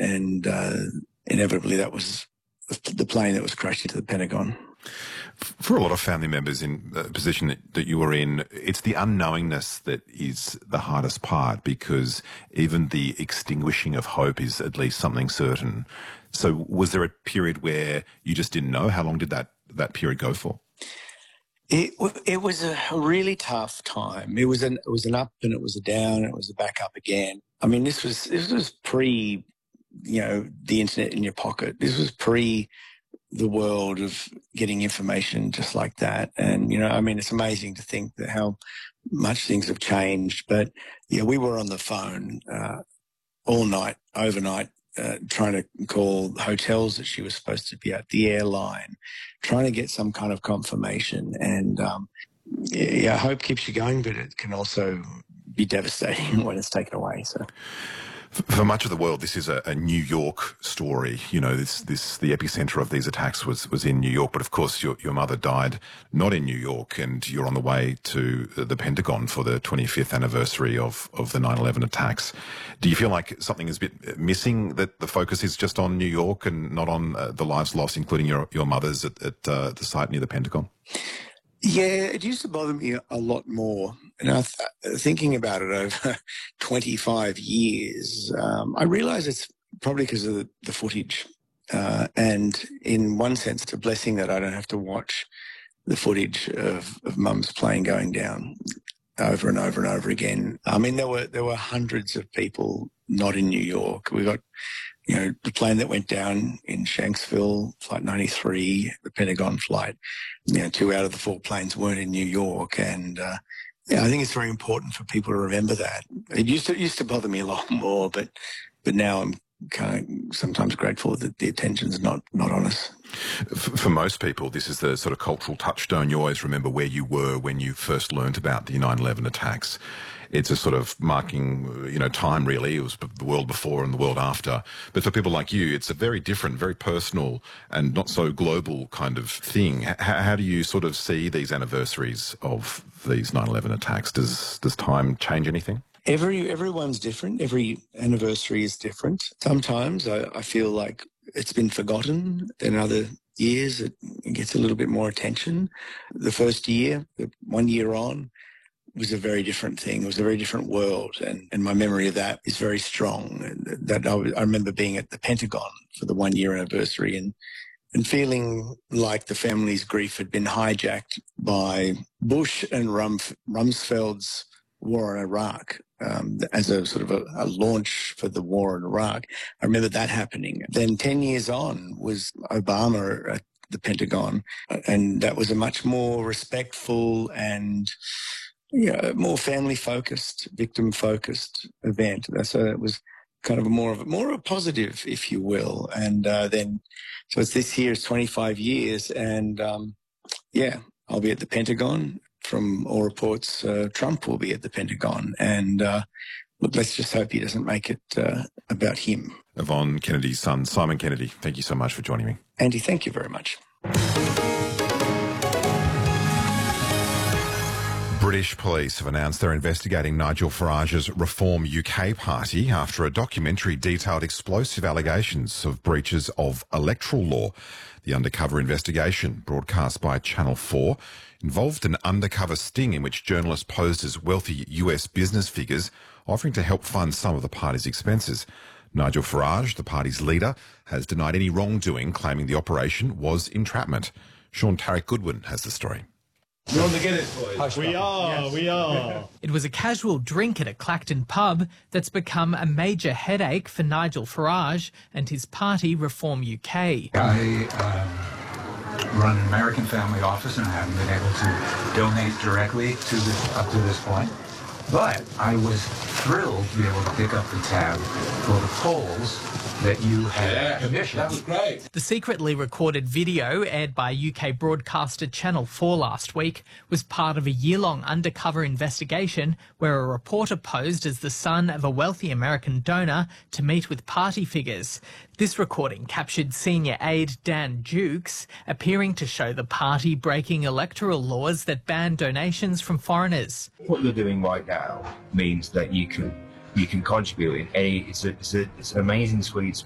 and inevitably that was the plane that was crashed into the Pentagon. For a lot of family members in the position that you were in, it's the unknowingness that is the hardest part, because even the extinguishing of hope is at least something certain. So was there a period where you just didn't know? How long did that period go for? It was a really tough time. It was an up and it was a down and it was a back up again. I mean, this was pre, the internet in your pocket. This was pre the world of getting information just like that. And, it's amazing to think that how much things have changed. But, we were on the phone all night, overnight, trying to call hotels that she was supposed to be at, the airline, trying to get some kind of confirmation. And, hope keeps you going, but it can also be devastating when it's taken away. So. For much of the world, this is a New York story. The epicenter of these attacks was in New York. But of course, your mother died not in New York, and you're on the way to the Pentagon for the 25th anniversary of the 9/11 attacks. Do you feel like something is a bit missing, that the focus is just on New York and not on the lives lost, including your mother's at the site near the Pentagon? Yeah, it used to bother me a lot more. And thinking about it over 25 years, I realise it's probably because of the footage. And in one sense, it's a blessing that I don't have to watch the footage of Mum's plane going down over and over and over again. I mean, there were hundreds of people not in New York. We got, the plane that went down in Shanksville, Flight 93, the Pentagon flight. 2 out of the 4 planes weren't in New York, and I think it's very important for people to remember that. It used to bother me a lot more, but now I'm kind of sometimes grateful that the attention's not on us. For most people, this is the sort of cultural touchstone. You always remember where you were when you first learnt about the 9/11 attacks. It's a sort of marking, time really. It was the world before and the world after. But for people like you, it's a very different, very personal and not so global kind of thing. How do you sort of see these anniversaries of these 9/11 attacks? Does time change anything? Everyone's different. Every anniversary is different. Sometimes I feel like it's been forgotten. In other years, it gets a little bit more attention. The first year, 1 year on, was a very different thing. It was a very different world. And my memory of that is very strong. That I remember being at the Pentagon for the 1 year anniversary and feeling like the family's grief had been hijacked by Bush and Rumsfeld's war in Iraq as a sort of a launch for the war in Iraq. I remember that happening. Then 10 years on was Obama at the Pentagon, and that was a much more respectful and more family-focused, victim-focused event. So it was kind of more of a positive, if you will. And so it's this year, it's 25 years, and I'll be at the Pentagon. From all reports, Trump will be at the Pentagon. And look, let's just hope he doesn't make it about him. Yvonne Kennedy's son, Simon Kennedy, thank you so much for joining me. Andy, thank you very much. British police have announced they're investigating Nigel Farage's Reform UK party after a documentary detailed explosive allegations of breaches of electoral law. The undercover investigation, broadcast by Channel 4, involved an undercover sting in which journalists posed as wealthy US business figures, offering to help fund some of the party's expenses. Nigel Farage, the party's leader, has denied any wrongdoing, claiming the operation was entrapment. Sean Tarek Goodwin has the story. We're on the Guinness, boys. We are. It was a casual drink at a Clacton pub that's become a major headache for Nigel Farage and his party Reform UK. I run an American family office and I haven't been able to donate directly to this up to this point. But I was thrilled to be able to pick up the tab for the polls that you had commissioned. That was great. The secretly recorded video aired by UK broadcaster Channel 4 last week was part of a year-long undercover investigation where a reporter posed as the son of a wealthy American donor to meet with party figures. This recording captured senior aide Dan Dukes appearing to show the party breaking electoral laws that ban donations from foreigners. What you're doing right now means that you can contribute in any. It's an amazing sweet